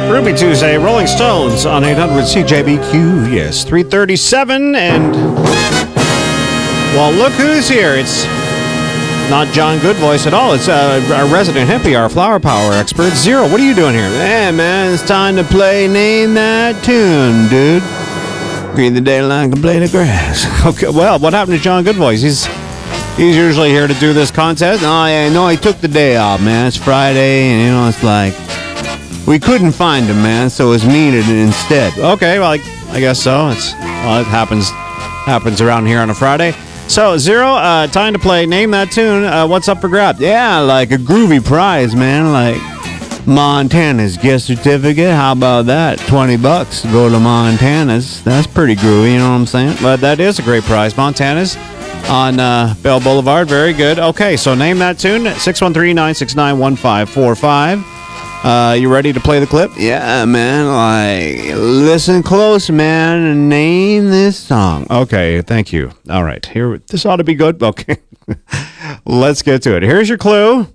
Ruby Tuesday, Rolling Stones on 800 CJBQ. Yes, 337, and well, look who's here. It's not John Goodvoice at all. It's our resident hippie, our flower power expert, Zero. What are you doing here? Hey, man, it's time to play Name That Tune, dude. Green the daylight and blade of grass. Okay, well, what happened to John Goodvoice? He's usually here to do this contest. Oh, yeah, no, he took the day off, man. It's Friday, and, it's like, we couldn't find him, man, so it's me instead. Okay, well, I guess so. It happens around here on a Friday. So, Zero, time to play Name That Tune. What's up for grabs? Yeah, like a groovy prize, man, like Montana's gift certificate. How about that? $20 to go to Montana's. That's pretty groovy, you know what I'm saying? But that is a great prize. Montana's on Bell Boulevard. Very good. Okay, so name that tune. 613-969-1545. You ready to play the clip? Yeah, man. Like, listen close, man, and name this song. Okay, thank you. All right, here. This ought to be good. Okay, let's get to it. Here's your clue.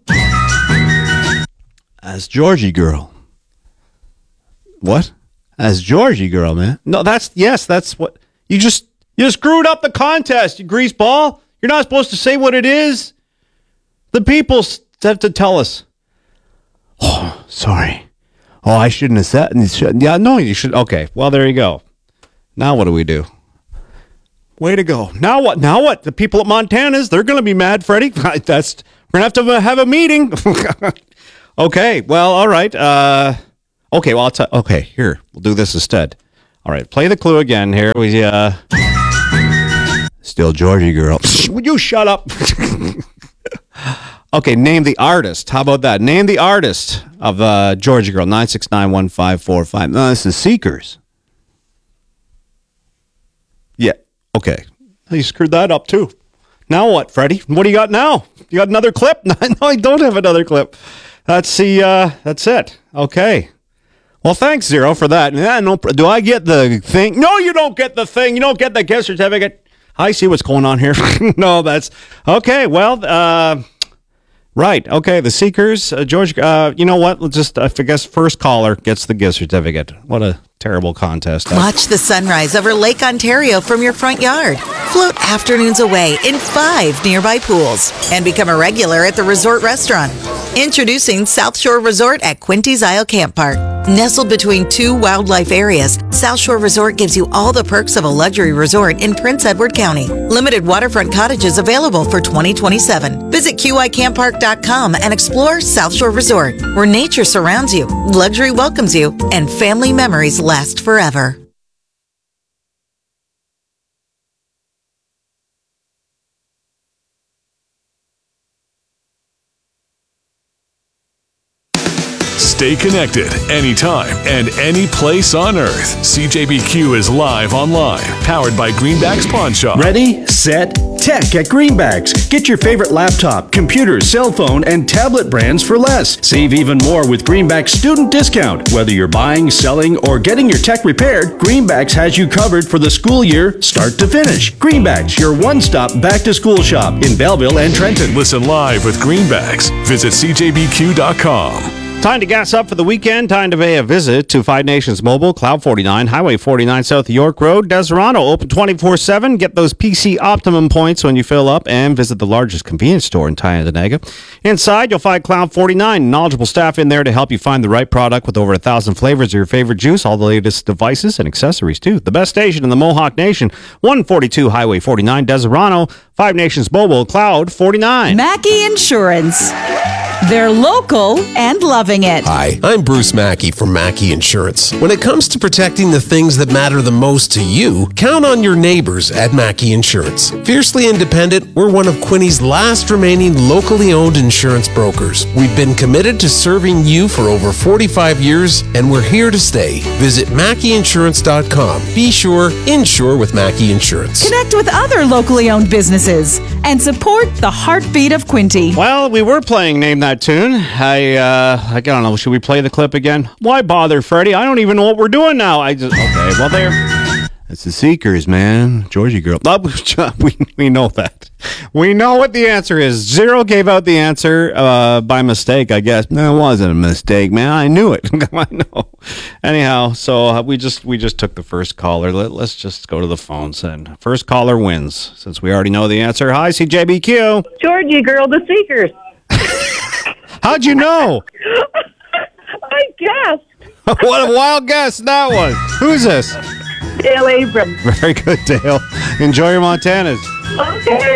As Georgie Girl. What? As Georgie Girl, man. No, that's what you screwed up the contest, you greaseball. You're not supposed to say what it is. The people have to tell us. Oh, sorry. Oh, I shouldn't have said. Yeah, no, you should. Okay, well, there you go. Now what do we do? Way to go. Now what? Now what? The people at Montana's, they're going to be mad, Freddie. We're going to have a meeting. Okay, well, all right. Okay, well, okay, here. We'll do this instead. All right, play the clue again here. Still Georgie Girl. Would you shut up? Okay, name the artist. How about that? Name the artist of Georgie Girl, 969-1545. No, this is Seekers. Yeah, okay. You screwed that up, too. Now what, Freddie? What do you got now? You got another clip? No, I don't have another clip. That's it. Okay. Well, thanks, Zero, for that. Yeah, no, do I get the thing? No, you don't get the thing. You don't get the gift certificate. I see what's going on here. No, that's okay. Well, right. Okay. The Seekers, George, you know what? Let's just, I guess first caller gets the gift certificate. What a terrible contest. Watch the sunrise over Lake Ontario from your front yard. Float afternoons away in 5 nearby pools and become a regular at the resort restaurant. Introducing South Shore Resort at Quinty's Isle Camp Park. Nestled between 2 wildlife areas, South Shore Resort gives you all the perks of a luxury resort in Prince Edward County. Limited waterfront cottages available for 2027. Visit QICamppark.com and explore South Shore Resort, where nature surrounds you, luxury welcomes you, and family memories last forever. Stay connected anytime and any place on Earth. CJBQ is live online, powered by Greenbacks Pawn Shop. Ready, set, tech at Greenbacks. Get your favorite laptop, computer, cell phone, and tablet brands for less. Save even more with Greenbacks student discount. Whether you're buying, selling, or getting your tech repaired, Greenbacks has you covered for the school year start to finish. Greenbacks, your one-stop back-to-school shop in Belleville and Trenton. Listen live with Greenbacks. Visit CJBQ.com. Time to gas up for the weekend. Time to pay a visit to Five Nations Mobile, Cloud 49, Highway 49 South York Road, Deserano. Open 24/7. Get those PC Optimum points when you fill up and visit the largest convenience store in Tyendinaga. Inside, you'll find Cloud 49. Knowledgeable staff in there to help you find the right product with over 1,000 flavors of your favorite juice, all the latest devices and accessories, too. The best station in the Mohawk Nation, 142 Highway 49, Deserano. Five Nations Mobile, Cloud 49. Mackey Insurance. They're local and loving it. Hi, I'm Bruce Mackey from Mackey Insurance. When it comes to protecting the things that matter the most to you, count on your neighbors at Mackey Insurance. Fiercely independent, we're one of Quinny's last remaining locally owned insurance brokers. We've been committed to serving you for over 45 years, and we're here to stay. Visit MackeyInsurance.com. Be sure, insure with Mackey Insurance. Connect with other locally owned businesses and support the heartbeat of Quinty. Well, we were playing Name That Tune. I don't know. Should we play the clip again? Why bother, Freddie? I don't even know what we're doing now. Okay, well, there. It's the Seekers, man. Georgie Girl. We know that. We know what the answer is. Zero gave out the answer by mistake, I guess. No, it wasn't a mistake, man. I knew it. I know. Anyhow, so we just took the first caller. Let's just go to the phones, and first caller wins, since we already know the answer. Hi, CJBQ. Georgie girl, the Seekers. How'd you know? I guessed. What a wild guess that was. Who's this? Dale Abrams. Very good, Dale. Enjoy your Montanas. Okay.